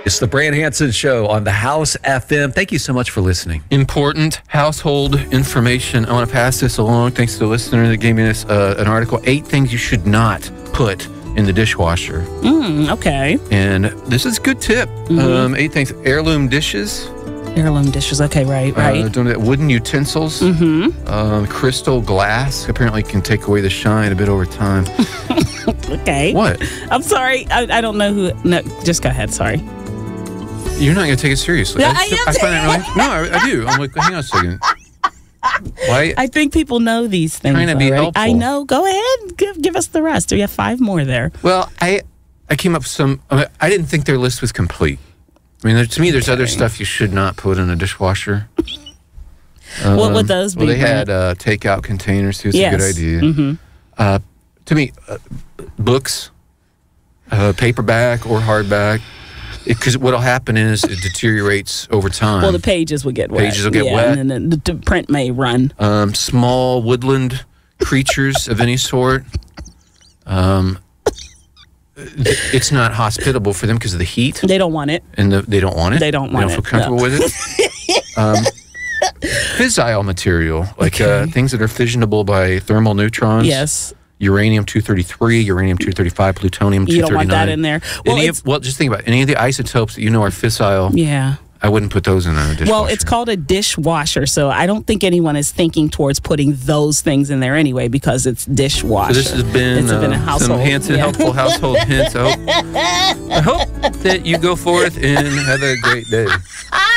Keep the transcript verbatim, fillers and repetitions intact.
It's the Brand Hansen Show on the House F M. Thank you so much for listening. Important household information. I want to pass this along. Thanks to the listener that gave me this uh, an article. Eight things you should not put in the dishwasher. Mm, okay. And this is a good tip. Mm-hmm. Um, eight things. Heirloom dishes. Heirloom dishes. Okay, right, right. Uh, don't do that. Wooden utensils. Mm-hmm. Um, crystal glass apparently can take away the shine a bit over time. Okay. What? I'm sorry. I, I don't know who. No, just go ahead. Sorry. You're not going to take it seriously. Yeah, I, I am I find that really. No, I, I do. I'm like, hang on a second. Why? I think people know these things. Trying to be already. helpful. I know. Go ahead. Give, give us the rest. We have five more there. Well, I I came up with some. I, mean, I didn't think their list was complete. I mean, there, to me, there's Okay. other stuff you should not put in a dishwasher. Um, what would Um, those be? Well, they Brent? had uh, takeout containers too. It's Yes. a good idea. Mm-hmm. Uh, to me, uh, books, uh, paperback or hardback, because what'll happen is it deteriorates over time. Well, the pages will get wet. Pages will get yeah, wet. And then the, the print may run. um, small woodland creatures of any sort. Um, it's not hospitable for them because of the heat, They don't want it. and the, they don't want it. They don't want They don't it, feel comfortable no. with it. Um, fissile material, like uh, Okay. things that are fissionable by thermal neutrons. Yes. Uranium two thirty-three, uranium two thirty-five, plutonium two You thirty-nine. don't want that in there. Well, Any it's, of, well, just think about it. Any of the isotopes that you know are fissile, yeah. I wouldn't put those in a dishwasher. Well, it's called a dishwasher, so I don't think anyone is thinking towards putting those things in there anyway because it's dishwasher. So this has been, It's uh, been a some household. Hansen yeah. helpful household hints. I hope, I hope that you go forth and have a great day.